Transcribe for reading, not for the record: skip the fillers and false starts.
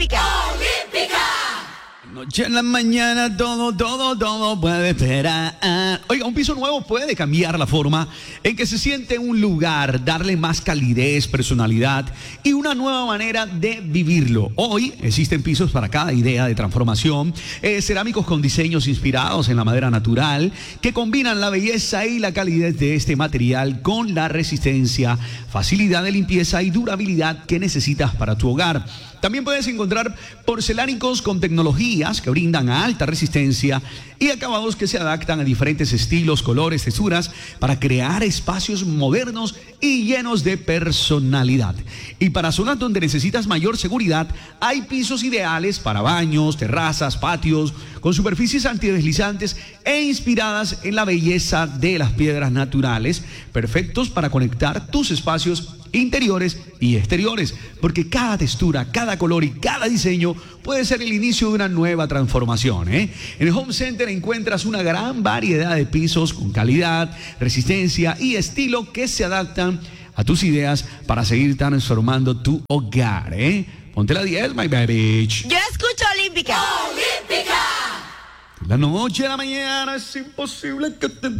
Olímpica. Noche en la mañana, todo puede esperar. Oiga, un piso nuevo puede cambiar la forma en que se siente un lugar, darle más calidez, personalidad y una nueva manera de vivirlo. Hoy existen pisos para cada idea de transformación, cerámicos con diseños inspirados en la madera natural, que combinan la belleza y la calidez de este material con la resistencia, facilidad de limpieza y durabilidad que necesitas para tu hogar. También puedes encontrar porcelánicos con tecnologías que brindan alta resistencia y acabados que se adaptan a diferentes estilos, colores, texturas para crear espacios modernos y llenos de personalidad. Y para zonas donde necesitas mayor seguridad, hay pisos ideales para baños, terrazas, patios, con superficies antideslizantes e inspiradas en la belleza de las piedras naturales, perfectos para conectar tus espacios interiores y exteriores, porque cada textura, cada color y cada diseño puede ser el inicio de una nueva transformación. En el Home Center encuentras una gran variedad de pisos con calidad, resistencia y estilo que se adaptan a tus ideas para seguir transformando tu hogar. Ponte la 10, my baby. Yo escucho Olímpica. La noche a la mañana es imposible que te